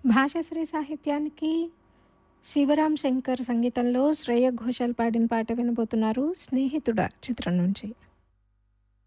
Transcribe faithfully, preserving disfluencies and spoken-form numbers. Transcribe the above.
భాషశ్రీ సాహిత్యానికి శివరాం శంకర్ సంగీతంలో శ్రేయ ఘోషాల్ పాడిన పాట వినబోతున్నారు. స్నేహితుడా చిత్రం నుంచి.